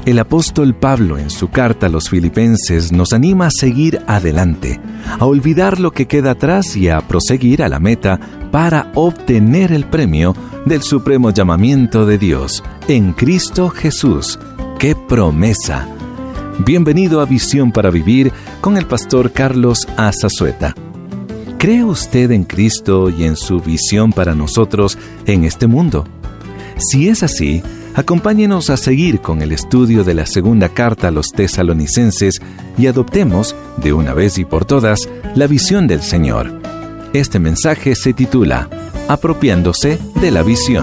El apóstol Pablo en su carta a los Filipenses nos anima a seguir adelante, a olvidar lo que queda atrás y a proseguir a la meta para obtener el premio del supremo llamamiento de Dios en Cristo Jesús. ¡Qué promesa! Bienvenido a Visión para Vivir con el pastor Carlos Azazueta. ¿Cree usted en Cristo y en su visión para nosotros en este mundo? Si es así, acompáñenos a seguir con el estudio de la segunda carta a los Tesalonicenses y adoptemos, de una vez y por todas, la visión del Señor. Este mensaje se titula Apropiándose de la visión.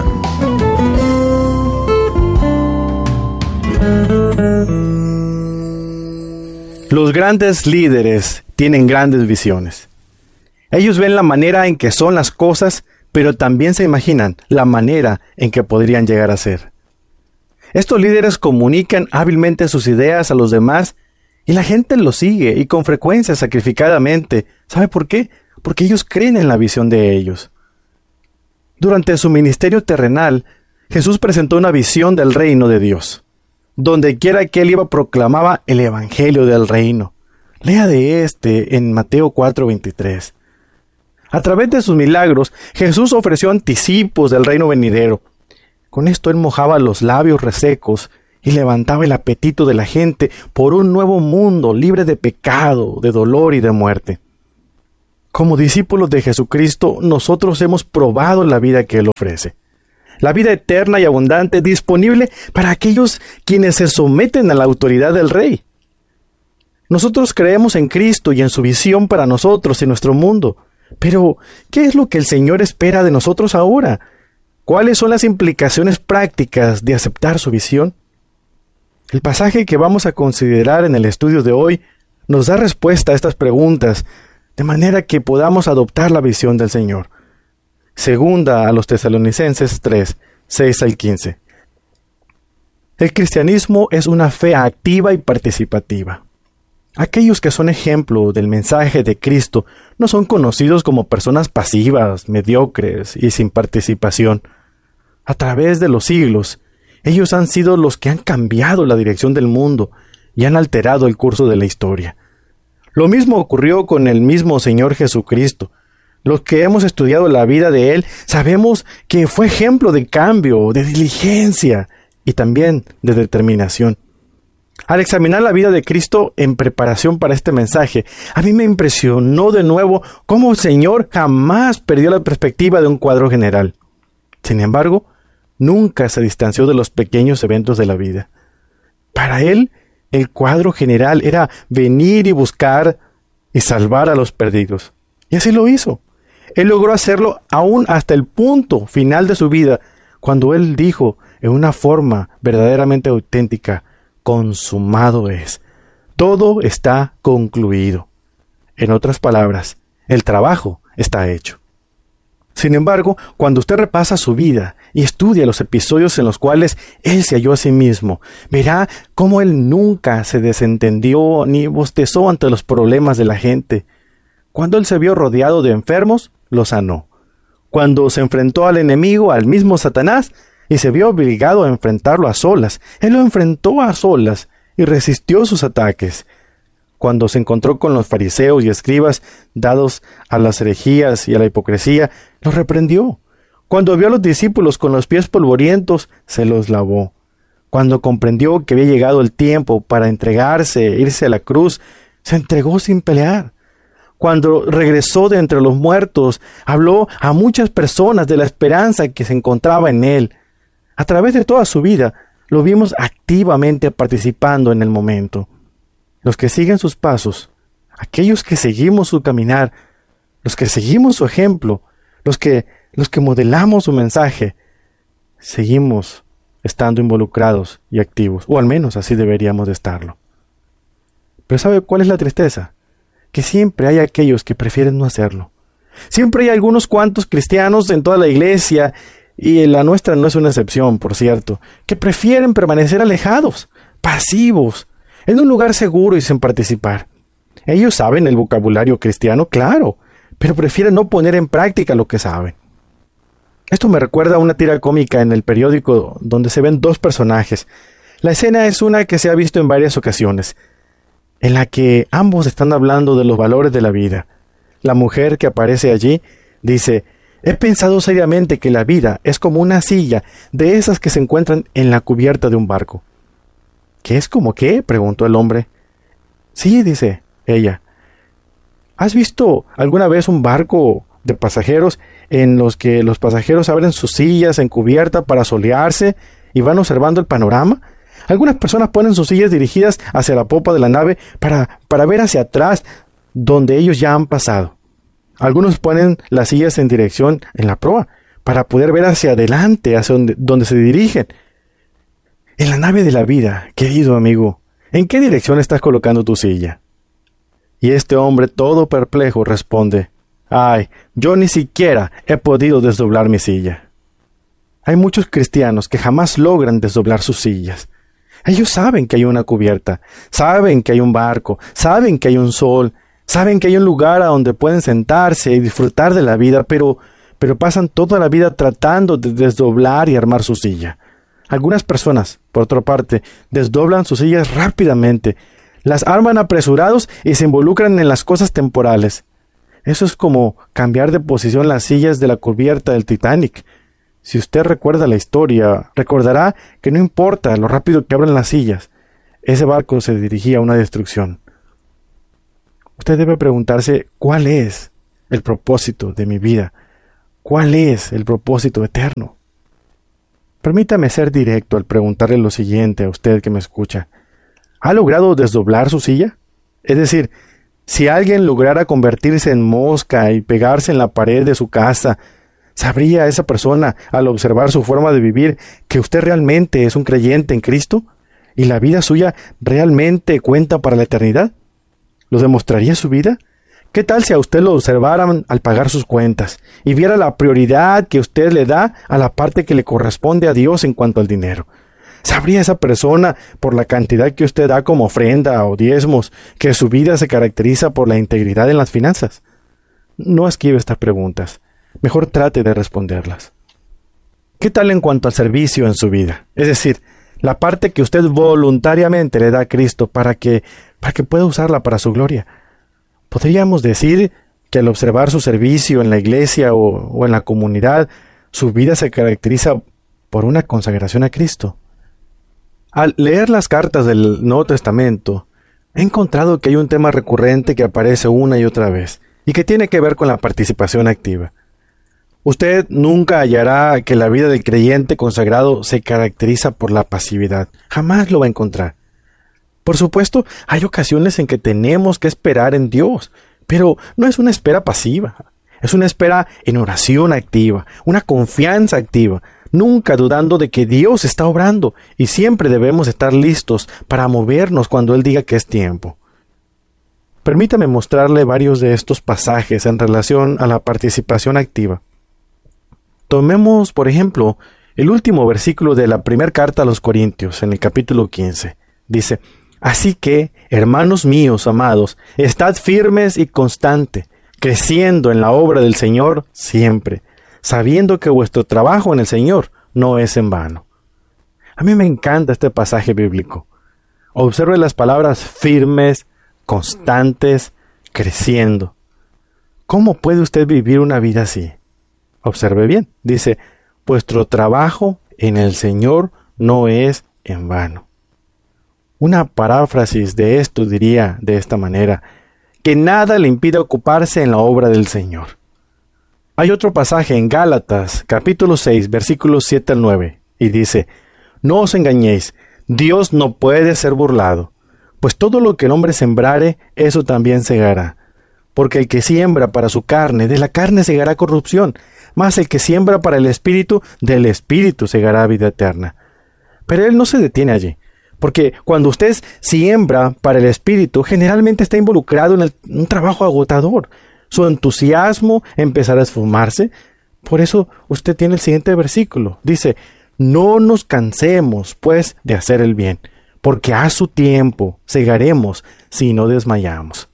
Los grandes líderes tienen grandes visiones. Ellos ven la manera en que son las cosas, pero también se imaginan la manera en que podrían llegar a ser. Estos líderes comunican hábilmente sus ideas a los demás y la gente los sigue y con frecuencia sacrificadamente. ¿Sabe por qué? Porque ellos creen en la visión de ellos. Durante su ministerio terrenal, Jesús presentó una visión del reino de Dios. Donde quiera que él iba proclamaba el evangelio del reino. Lea de en Mateo 4:23. A través de sus milagros, Jesús ofreció anticipos del reino venidero. Con esto él mojaba los labios resecos y levantaba el apetito de la gente por un nuevo mundo libre de pecado, de dolor y de muerte. Como discípulos de Jesucristo, nosotros hemos probado la vida que él ofrece. La vida eterna y abundante disponible para aquellos quienes se someten a la autoridad del Rey. Nosotros creemos en Cristo y en su visión para nosotros y nuestro mundo. Pero, ¿qué es lo que el Señor espera de nosotros ahora? ¿Cuáles son las implicaciones prácticas de aceptar su visión? El pasaje que vamos a considerar en el estudio de hoy nos da respuesta a estas preguntas, de manera que podamos adoptar la visión del Señor. Segunda a los Tesalonicenses 3, 6 al 15. El cristianismo es una fe activa y participativa. Aquellos que son ejemplo del mensaje de Cristo no son conocidos como personas pasivas, mediocres y sin participación. A través de los siglos, ellos han sido los que han cambiado la dirección del mundo y han alterado el curso de la historia. Lo mismo ocurrió con el mismo Señor Jesucristo. Los que hemos estudiado la vida de Él sabemos que fue ejemplo de cambio, de diligencia y también de determinación. Al examinar la vida de Cristo en preparación para este mensaje, a mí me impresionó de nuevo cómo el Señor jamás perdió la perspectiva de un cuadro general. Sin embargo, nunca se distanció de los pequeños eventos de la vida. Para Él, el cuadro general era venir y buscar y salvar a los perdidos. Y así lo hizo. Él logró hacerlo aún hasta el punto final de su vida, cuando Él dijo en una forma verdaderamente auténtica: consumado es. Todo está concluido. En otras palabras, el trabajo está hecho. Sin embargo, cuando usted repasa su vida y estudia los episodios en los cuales Él se halló a sí mismo, verá cómo Él nunca se desentendió ni bostezó ante los problemas de la gente. Cuando Él se vio rodeado de enfermos, lo sanó. Cuando se enfrentó al enemigo, al mismo Satanás, y se vio obligado a enfrentarlo a solas, Él lo enfrentó a solas y resistió sus ataques. Cuando se encontró con los fariseos y escribas dados a las herejías y a la hipocresía, los reprendió. Cuando vio a los discípulos con los pies polvorientos, se los lavó. Cuando comprendió que había llegado el tiempo para entregarse e irse a la cruz, se entregó sin pelear. Cuando regresó de entre los muertos, habló a muchas personas de la esperanza que se encontraba en Él. A través de toda su vida, lo vimos activamente participando en el momento. Los que siguen sus pasos, aquellos que seguimos su caminar, los que seguimos su ejemplo, los que modelamos su mensaje, seguimos estando involucrados y activos, o al menos así deberíamos de estarlo. Pero ¿sabe cuál es la tristeza? Que siempre hay aquellos que prefieren no hacerlo. Siempre hay algunos cuantos cristianos en toda la iglesia, y la nuestra no es una excepción, por cierto, que prefieren permanecer alejados, pasivos, en un lugar seguro y sin participar. Ellos saben el vocabulario cristiano, claro, pero prefieren no poner en práctica lo que saben. Esto me recuerda a una tira cómica en el periódico donde se ven dos personajes. La escena es una que se ha visto en varias ocasiones, en la que ambos están hablando de los valores de la vida. La mujer que aparece allí dice: he pensado seriamente que la vida es como una silla de esas que se encuentran en la cubierta de un barco. ¿Qué es como qué?, preguntó el hombre. Sí, dice ella. ¿Has visto alguna vez un barco de pasajeros en los que los pasajeros abren sus sillas en cubierta para solearse y van observando el panorama? Algunas personas ponen sus sillas dirigidas hacia la popa de la nave para ver hacia atrás, donde ellos ya han pasado. Algunos ponen las sillas en dirección en la proa, para poder ver hacia adelante, hacia donde se dirigen. En la nave de la vida, querido amigo, ¿en qué dirección estás colocando tu silla? Y este hombre, todo perplejo, responde: ay, yo ni siquiera he podido desdoblar mi silla. Hay muchos cristianos que jamás logran desdoblar sus sillas. Ellos saben que hay una cubierta, saben que hay un barco, saben que hay un sol, saben que hay un lugar a donde pueden sentarse y disfrutar de la vida, pero pasan toda la vida tratando de desdoblar y armar su silla. Algunas personas, por otra parte, desdoblan sus sillas rápidamente, las arman apresurados y se involucran en las cosas temporales. Eso es como cambiar de posición las sillas de la cubierta del Titanic. Si usted recuerda la historia, recordará que no importa lo rápido que abran las sillas, ese barco se dirigía a una destrucción. Usted debe preguntarse: ¿cuál es el propósito de mi vida? ¿Cuál es el propósito eterno? Permítame ser directo al preguntarle lo siguiente a usted que me escucha. ¿Ha logrado desdoblar su silla? Es decir, si alguien lograra convertirse en mosca y pegarse en la pared de su casa, ¿sabría esa persona, al observar su forma de vivir, que usted realmente es un creyente en Cristo? ¿Y la vida suya realmente cuenta para la eternidad? ¿Lo demostraría su vida? ¿Qué tal si a usted lo observaran al pagar sus cuentas y viera la prioridad que usted le da a la parte que le corresponde a Dios en cuanto al dinero? ¿Sabría esa persona, por la cantidad que usted da como ofrenda o diezmos, que su vida se caracteriza por la integridad en las finanzas? No esquive estas preguntas. Mejor trate de responderlas. ¿Qué tal en cuanto al servicio en su vida? Es decir, la parte que usted voluntariamente le da a Cristo para que pueda usarla para su gloria. Podríamos decir que al observar su servicio en la iglesia o en la comunidad, su vida se caracteriza por una consagración a Cristo. Al leer las cartas del Nuevo Testamento, he encontrado que hay un tema recurrente que aparece una y otra vez, y que tiene que ver con la participación activa. Usted nunca hallará que la vida del creyente consagrado se caracteriza por la pasividad. Jamás lo va a encontrar. Por supuesto, hay ocasiones en que tenemos que esperar en Dios, pero no es una espera pasiva. Es una espera en oración activa, una confianza activa, nunca dudando de que Dios está obrando, y siempre debemos estar listos para movernos cuando Él diga que es tiempo. Permítame mostrarle varios de estos pasajes en relación a la participación activa. Tomemos, por ejemplo, el último versículo de la primera carta a los Corintios, en el capítulo 15. Dice: así que, hermanos míos amados, estad firmes y constantes, creciendo en la obra del Señor siempre, sabiendo que vuestro trabajo en el Señor no es en vano. A mí me encanta este pasaje bíblico. Observe las palabras firmes, constantes, creciendo. ¿Cómo puede usted vivir una vida así? Observe bien, dice: vuestro trabajo en el Señor no es en vano. Una paráfrasis de esto diría de esta manera: que nada le impida ocuparse en la obra del Señor. Hay otro pasaje en Gálatas, capítulo 6, versículos 7 al 9, y dice: no os engañéis, Dios no puede ser burlado, pues todo lo que el hombre sembrare, eso también segará. Porque el que siembra para su carne, de la carne segará corrupción, mas el que siembra para el Espíritu, del Espíritu segará vida eterna. Pero él no se detiene allí, porque cuando usted siembra para el Espíritu, generalmente está involucrado en un trabajo agotador. Su entusiasmo empezará a esfumarse. Por eso usted tiene el siguiente versículo. Dice: no nos cansemos, pues, de hacer el bien, porque a su tiempo segaremos si no desmayamos.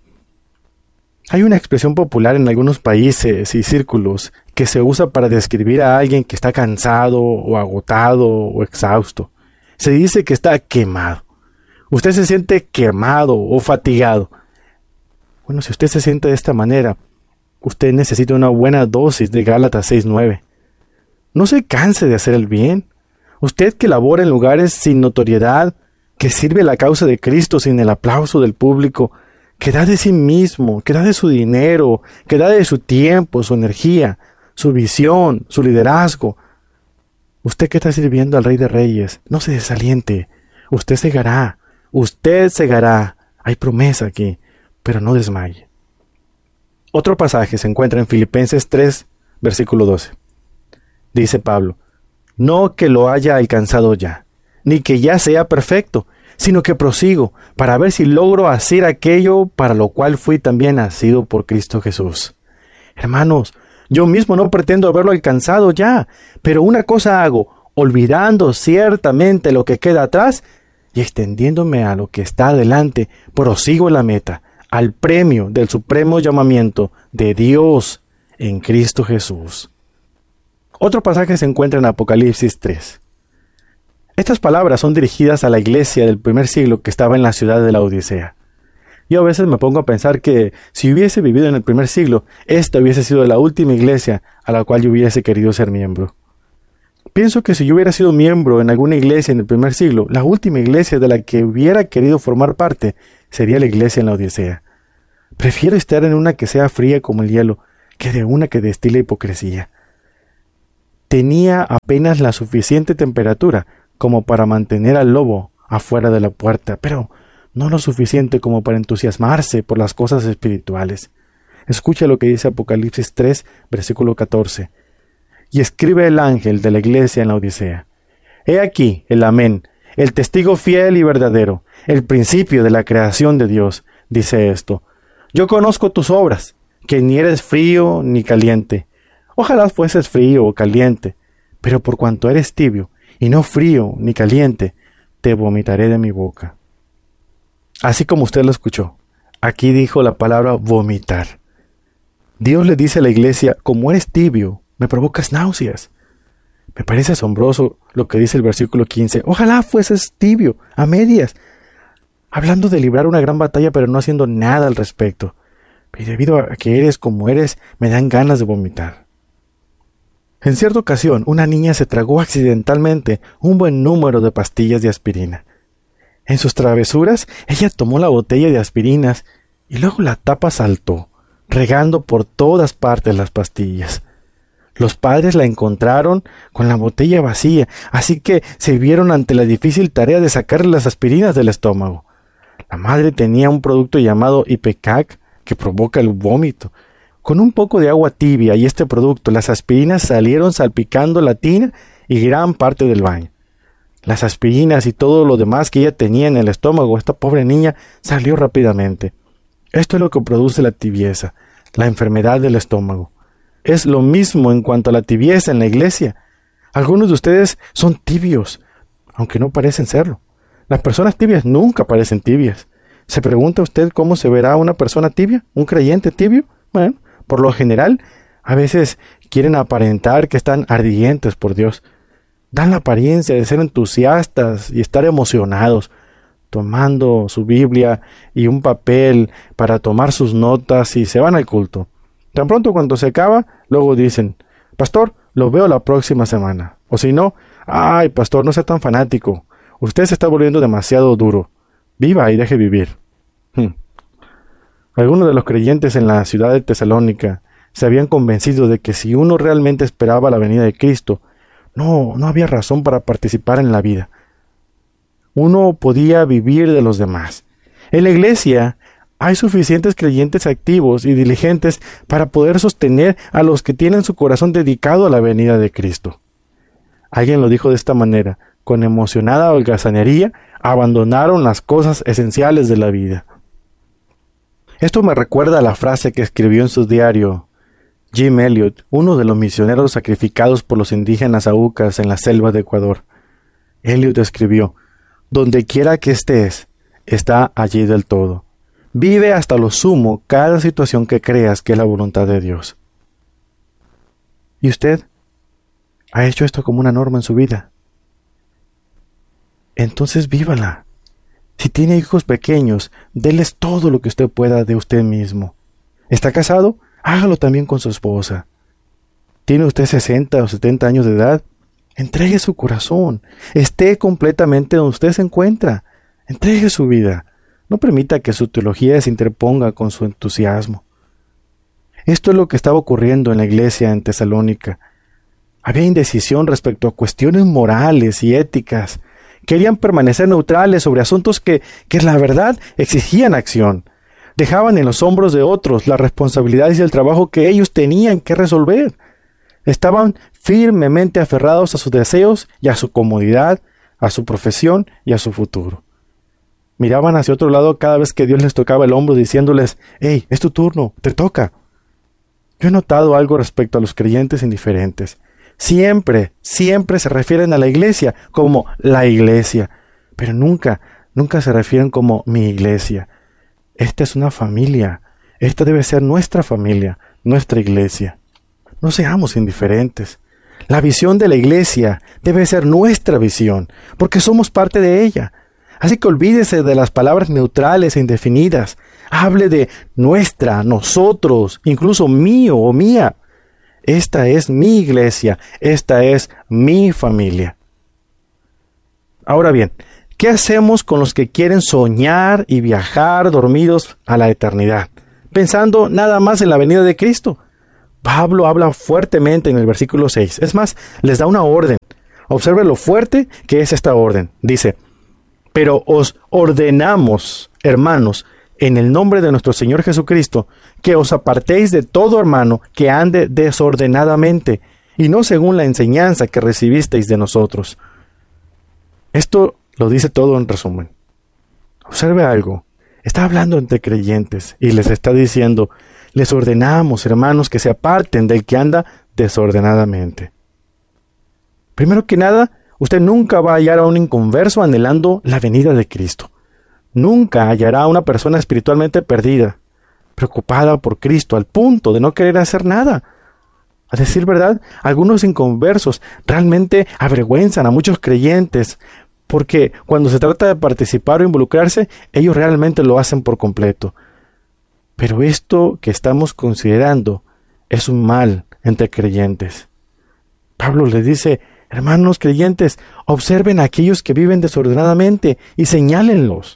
Hay una expresión popular en algunos países y círculos que se usa para describir a alguien que está cansado o agotado o exhausto. Se dice que está quemado. Usted se siente quemado o fatigado. Bueno, si usted se siente de esta manera, usted necesita una buena dosis de Gálatas 6:9. No se canse de hacer el bien. Usted que labora en lugares sin notoriedad, que sirve la causa de Cristo sin el aplauso del público, que da de sí mismo, que da de su dinero, que da de su tiempo, su energía, su visión, su liderazgo. Usted que está sirviendo al Rey de Reyes, no se desaliente. Usted segará. Usted segará. Hay promesa aquí, pero no desmaye. Otro pasaje se encuentra en Filipenses 3, versículo 12. Dice Pablo: no que lo haya alcanzado ya, ni que ya sea perfecto, sino que prosigo para ver si logro hacer aquello para lo cual fui también nacido por Cristo Jesús. Hermanos, yo mismo no pretendo haberlo alcanzado ya, pero una cosa hago, olvidando ciertamente lo que queda atrás y extendiéndome a lo que está adelante, prosigo en la meta, al premio del supremo llamamiento de Dios en Cristo Jesús. Otro pasaje se encuentra en Apocalipsis 3. Estas palabras son dirigidas a la iglesia del primer siglo que estaba en la ciudad de la Odisea. Yo a veces me pongo a pensar que si hubiese vivido en el primer siglo, esta hubiese sido la última iglesia a la cual yo hubiese querido ser miembro. Pienso que si yo hubiera sido miembro en alguna iglesia en el primer siglo, la última iglesia de la que hubiera querido formar parte sería la iglesia en la Odisea. Prefiero estar en una que sea fría como el hielo, que de una que destila hipocresía. Tenía apenas la suficiente temperatura como para mantener al lobo afuera de la puerta, pero no lo suficiente como para entusiasmarse por las cosas espirituales. Escucha lo que dice Apocalipsis 3, versículo 14. Y escribe el ángel de la iglesia en la Odisea: He aquí el Amén, el testigo fiel y verdadero, el principio de la creación de Dios, dice esto: Yo conozco tus obras, que ni eres frío ni caliente. Ojalá fueses frío o caliente, pero por cuanto eres tibio, y no frío ni caliente, te vomitaré de mi boca. Así como usted lo escuchó, aquí dijo la palabra vomitar. Dios le dice a la iglesia: como eres tibio, me provocas náuseas. Me parece asombroso lo que dice el versículo 15. Ojalá fueses tibio, a medias, hablando de librar una gran batalla pero no haciendo nada al respecto. Y debido a que eres como eres, me dan ganas de vomitar. En cierta ocasión, una niña se tragó accidentalmente un buen número de pastillas de aspirina. En sus travesuras, ella tomó la botella de aspirinas y luego la tapa saltó, regando por todas partes las pastillas. Los padres la encontraron con la botella vacía, así que se vieron ante la difícil tarea de sacarle las aspirinas del estómago. La madre tenía un producto llamado Ipecac que provoca el vómito. Con un poco de agua tibia y este producto, las aspirinas salieron salpicando la tina y gran parte del baño. Las aspirinas y todo lo demás que ella tenía en el estómago, esta pobre niña salió rápidamente. Esto es lo que produce la tibieza, la enfermedad del estómago. Es lo mismo en cuanto a la tibieza en la iglesia. Algunos de ustedes son tibios, aunque no parecen serlo. Las personas tibias nunca parecen tibias. ¿Se pregunta usted cómo se verá una persona tibia? ¿Un creyente tibio? Bueno, por lo general, a veces quieren aparentar que están ardientes por Dios. Dan la apariencia de ser entusiastas y estar emocionados, tomando su Biblia y un papel para tomar sus notas y se van al culto. Tan pronto cuando se acaba, luego dicen: Pastor, lo veo la próxima semana. O si no: ay, pastor, no sea tan fanático. Usted se está volviendo demasiado duro. Viva y deje vivir. Algunos de los creyentes en la ciudad de Tesalónica se habían convencido de que si uno realmente esperaba la venida de Cristo, no había razón para participar en la vida. Uno podía vivir de los demás. En la iglesia hay suficientes creyentes activos y diligentes para poder sostener a los que tienen su corazón dedicado a la venida de Cristo. Alguien lo dijo de esta manera: con emocionada holgazanería, abandonaron las cosas esenciales de la vida. Esto me recuerda a la frase que escribió en su diario Jim Elliot, uno de los misioneros sacrificados por los indígenas aucas en la selva de Ecuador. Elliot escribió: donde quiera que estés, está allí del todo. Vive hasta lo sumo cada situación que creas que es la voluntad de Dios. ¿Y usted ha hecho esto como una norma en su vida? entonces vívala. Si tiene hijos pequeños, déles todo lo que usted pueda de usted mismo. ¿Está casado? Hágalo también con su esposa. ¿Tiene usted 60 o 70 años de edad? Entregue su corazón. Esté completamente donde usted se encuentra. Entregue su vida. No permita que su teología se interponga con su entusiasmo. Esto es lo que estaba ocurriendo en la iglesia en Tesalónica. Había indecisión respecto a cuestiones morales y éticas. Querían permanecer neutrales sobre asuntos que la verdad exigían acción. Dejaban en los hombros de otros las responsabilidades y el trabajo que ellos tenían que resolver. Estaban firmemente aferrados a sus deseos y a su comodidad, a su profesión y a su futuro. Miraban hacia otro lado cada vez que Dios les tocaba el hombro diciéndoles: «Hey, es tu turno, te toca». Yo he notado algo respecto a los creyentes indiferentes. Siempre se refieren a la iglesia como la iglesia, pero nunca se refieren como mi iglesia. Esta es una familia. Esta debe ser nuestra familia, nuestra iglesia. No seamos indiferentes. La visión de la iglesia debe ser nuestra visión, porque somos parte de ella. Así que olvídese de las palabras neutrales e indefinidas. Hable de nuestra, nosotros, incluso mío o mía. Esta es mi iglesia, esta es mi familia. Ahora bien, ¿qué hacemos con los que quieren soñar y viajar dormidos a la eternidad, pensando nada más en la venida de Cristo? Pablo habla fuertemente en el versículo 6. Es más, les da una orden. Observe lo fuerte que es esta orden. Dice: «Pero os ordenamos, hermanos, en el nombre de nuestro Señor Jesucristo, que os apartéis de todo hermano que ande desordenadamente, y no según la enseñanza que recibisteis de nosotros». Esto lo dice todo en resumen. Observe algo. Está hablando entre creyentes y les está diciendo: les ordenamos, hermanos, que se aparten del que anda desordenadamente. Primero que nada, usted nunca va a hallar a un inconverso anhelando la venida de Cristo. Nunca hallará a una persona espiritualmente perdida, preocupada por Cristo, al punto de no querer hacer nada. A decir verdad, algunos inconversos realmente avergüenzan a muchos creyentes, porque cuando se trata de participar o involucrarse, ellos realmente lo hacen por completo. Pero esto que estamos considerando es un mal entre creyentes. Pablo les dice: hermanos creyentes, observen a aquellos que viven desordenadamente y señálenlos.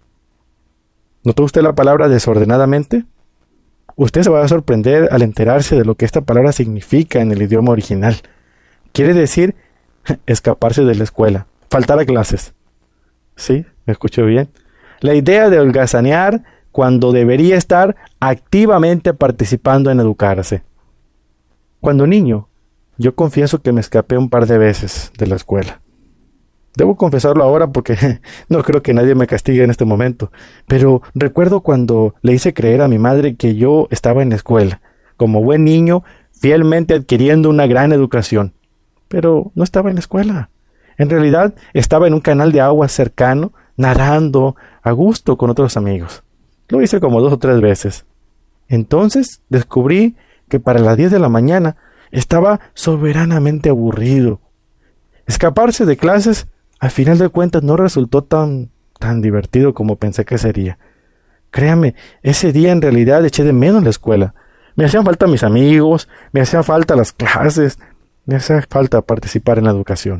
¿Notó usted la palabra desordenadamente? Usted se va a sorprender al enterarse de lo que esta palabra significa en el idioma original. Quiere decir escaparse de la escuela, faltar a clases. ¿Sí? ¿Me escuchó bien? La idea de holgazanear cuando debería estar activamente participando en educarse. Cuando niño, yo confieso que me escapé un par de veces de la escuela. Debo confesarlo ahora porque no creo que nadie me castigue en este momento. Pero recuerdo cuando le hice creer a mi madre que yo estaba en la escuela, como buen niño, fielmente adquiriendo una gran educación. Pero no estaba en la escuela. En realidad, estaba en un canal de agua cercano, nadando a gusto con otros amigos. Lo hice como 2 o 3 veces. Entonces descubrí que para las 10 de la mañana estaba soberanamente aburrido. Escaparse de clases, al final de cuentas, no resultó tan divertido como pensé que sería. Créame, ese día en realidad eché de menos la escuela. Me hacían falta mis amigos, me hacían falta las clases, me hacía falta participar en la educación.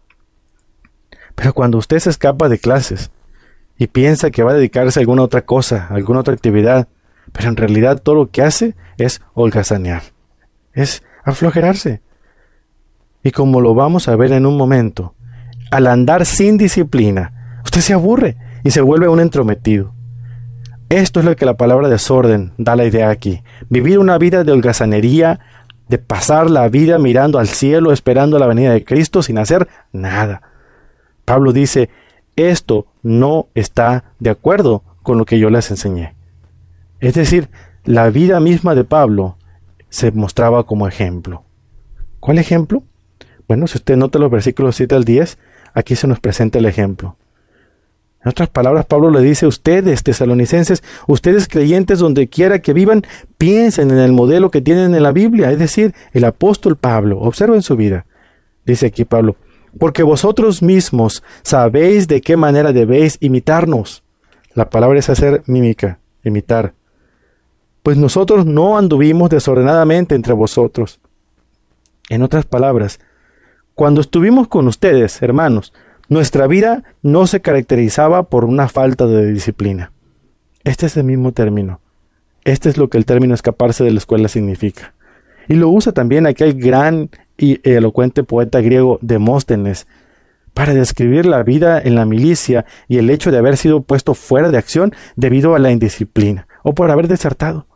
Pero cuando usted se escapa de clases y piensa que va a dedicarse a alguna otra cosa, a alguna otra actividad, pero en realidad todo lo que hace es holgazanear, es aflojerarse. Y como lo vamos a ver en un momento, al andar sin disciplina, usted se aburre y se vuelve un entrometido. Esto es lo que la palabra desorden da la idea aquí. Vivir una vida de holgazanería, de pasar la vida mirando al cielo, esperando la venida de Cristo sin hacer nada. Pablo dice: esto no está de acuerdo con lo que yo les enseñé. Es decir, la vida misma de Pablo se mostraba como ejemplo. ¿Cuál ejemplo? Bueno, si usted nota los versículos 7 al 10, aquí se nos presenta el ejemplo. En otras palabras, Pablo le dice: ustedes, tesalonicenses, ustedes creyentes donde quiera que vivan, piensen en el modelo que tienen en la Biblia, es decir, el apóstol Pablo. Observen su vida. Dice aquí Pablo: porque vosotros mismos sabéis de qué manera debéis imitarnos. La palabra es hacer mímica, imitar. Pues nosotros no anduvimos desordenadamente entre vosotros. En otras palabras, cuando estuvimos con ustedes, hermanos, nuestra vida no se caracterizaba por una falta de disciplina. Este es el mismo término. Este es lo que el término escaparse de la escuela significa. Y lo usa también aquel gran y elocuente poeta griego Demóstenes para describir la vida en la milicia y el hecho de haber sido puesto fuera de acción debido a la indisciplina o por haber desertado.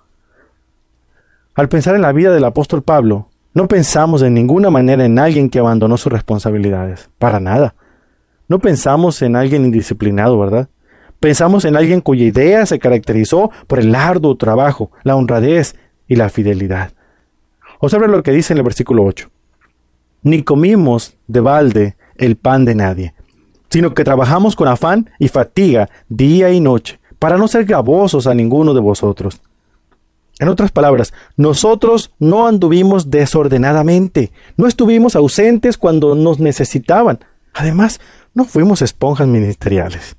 Al pensar en la vida del apóstol Pablo, no pensamos de ninguna manera en alguien que abandonó sus responsabilidades, para nada. No pensamos en alguien indisciplinado, ¿verdad? Pensamos en alguien cuya idea se caracterizó por el arduo trabajo, la honradez y la fidelidad. Observa lo que dice en el versículo 8. Ni comimos de balde el pan de nadie, sino que trabajamos con afán y fatiga día y noche, para no ser gravosos a ninguno de vosotros. En otras palabras, nosotros no anduvimos desordenadamente, no estuvimos ausentes cuando nos necesitaban. Además, no fuimos esponjas ministeriales.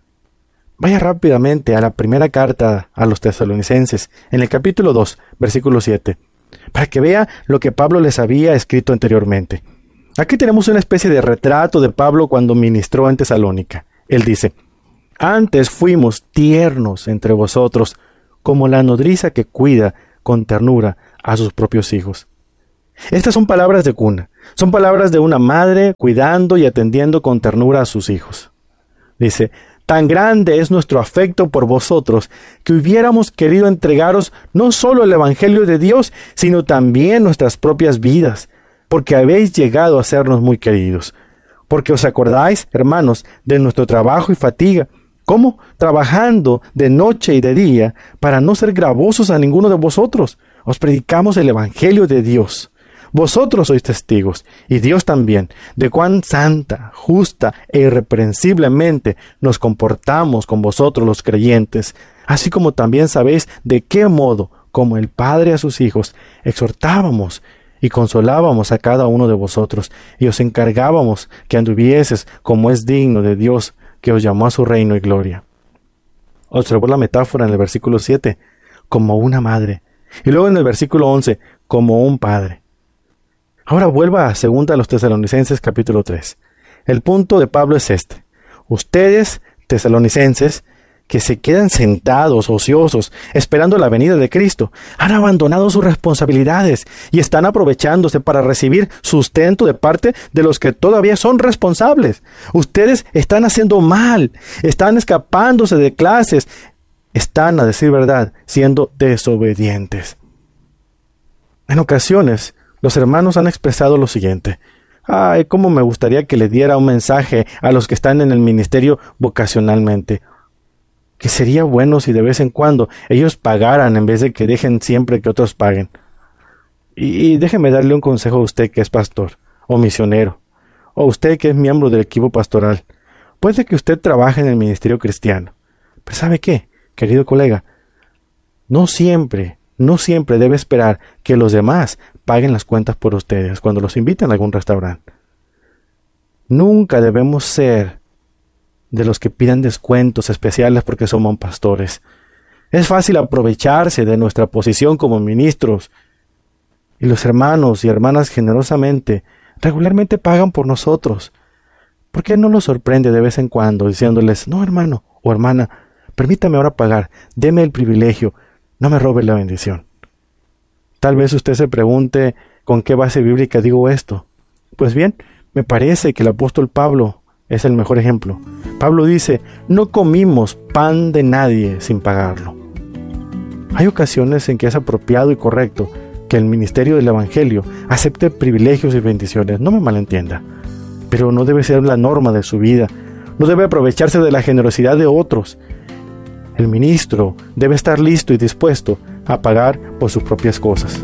Vaya rápidamente a la primera carta a los tesalonicenses, en el capítulo 2, versículo 7, para que vea lo que Pablo les había escrito anteriormente. Aquí tenemos una especie de retrato de Pablo cuando ministró en Tesalónica. Él dice: antes fuimos tiernos entre vosotros, como la nodriza que cuida con ternura a sus propios hijos. Estas son palabras de cuna, son palabras de una madre cuidando y atendiendo con ternura a sus hijos. Dice: tan grande es nuestro afecto por vosotros, que hubiéramos querido entregaros no solo el Evangelio de Dios, sino también nuestras propias vidas, porque habéis llegado a sernos muy queridos. Porque os acordáis, hermanos, de nuestro trabajo y fatiga, cómo trabajando de noche y de día, para no ser gravosos a ninguno de vosotros, os predicamos el Evangelio de Dios. Vosotros sois testigos, y Dios también, de cuán santa, justa e irreprensiblemente nos comportamos con vosotros los creyentes, así como también sabéis de qué modo, como el Padre a sus hijos, exhortábamos y consolábamos a cada uno de vosotros, y os encargábamos que anduvieses como es digno de Dios, que os llamó a su reino y gloria. Observó la metáfora en el versículo 7, como una madre, y luego en el versículo 11, como un padre. Ahora vuelva a 2 a los Tesalonicenses capítulo 3. El punto de Pablo es este: ustedes, tesalonicenses, que se quedan sentados, ociosos, esperando la venida de Cristo, han abandonado sus responsabilidades y están aprovechándose para recibir sustento de parte de los que todavía son responsables. Ustedes están haciendo mal, están escapándose de clases, están, a decir verdad, siendo desobedientes. En ocasiones, los hermanos han expresado lo siguiente: ay, cómo me gustaría que le diera un mensaje a los que están en el ministerio vocacionalmente. Que sería bueno si de vez en cuando ellos pagaran en vez de que dejen siempre que otros paguen. Y déjeme darle un consejo a usted que es pastor, o misionero, o usted que es miembro del equipo pastoral. Puede que usted trabaje en el ministerio cristiano, pero ¿sabe qué, querido colega? No siempre debe esperar que los demás paguen las cuentas por ustedes cuando los invitan a algún restaurante. Nunca debemos ser de los que pidan descuentos especiales porque somos pastores. Es fácil aprovecharse de nuestra posición como ministros, y los hermanos y hermanas generosamente, regularmente pagan por nosotros. ¿Por qué no los sorprende de vez en cuando diciéndoles: no, hermano o hermana, permítame ahora pagar, deme el privilegio, no me robe la bendición? Tal vez usted se pregunte: ¿con qué base bíblica digo esto? Pues bien, me parece que el apóstol Pablo es el mejor ejemplo. Pablo dice: no comimos pan de nadie sin pagarlo. Hay ocasiones en que es apropiado y correcto que el ministerio del Evangelio acepte privilegios y bendiciones, no me malentienda, pero no debe ser la norma de su vida, no debe aprovecharse de la generosidad de otros. El ministro debe estar listo y dispuesto a pagar por sus propias cosas.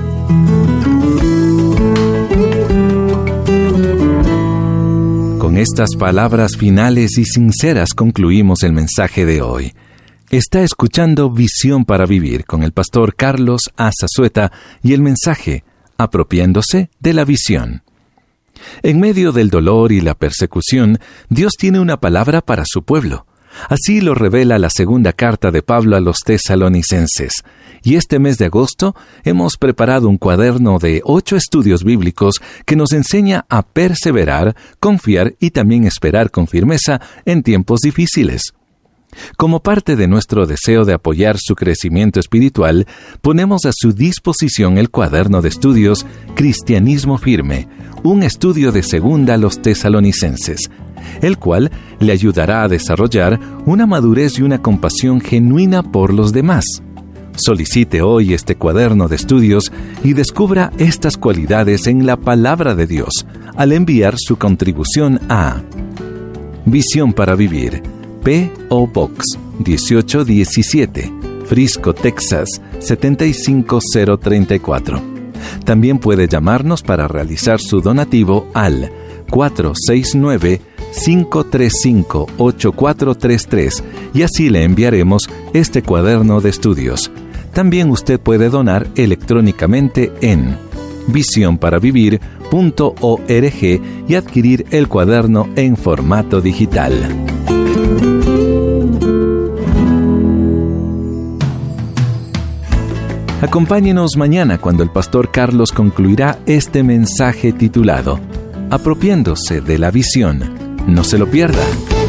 Con estas palabras finales y sinceras concluimos el mensaje de hoy. Está escuchando Visión para Vivir con el pastor Carlos A. Zazueta y el mensaje Apropiándose de la Visión. En medio del dolor y la persecución, Dios tiene una palabra para su pueblo. Así lo revela la segunda carta de Pablo a los tesalonicenses. Y este mes de agosto hemos preparado un cuaderno de 8 estudios bíblicos que nos enseña a perseverar, confiar y también esperar con firmeza en tiempos difíciles. Como parte de nuestro deseo de apoyar su crecimiento espiritual, ponemos a su disposición el cuaderno de estudios Cristianismo Firme, un estudio de segunda a los tesalonicenses, el cual le ayudará a desarrollar una madurez y una compasión genuina por los demás. Solicite hoy este cuaderno de estudios y descubra estas cualidades en la Palabra de Dios al enviar su contribución a Visión para Vivir, P.O. Box 1817, Frisco, Texas 75034. También puede llamarnos para realizar su donativo al 469-535-8433 y así le enviaremos este cuaderno de estudios. También usted puede donar electrónicamente en visionparavivir.org y adquirir el cuaderno en formato digital. Acompáñenos mañana cuando el pastor Carlos concluirá este mensaje titulado Apropiándose de la visión. No se lo pierda.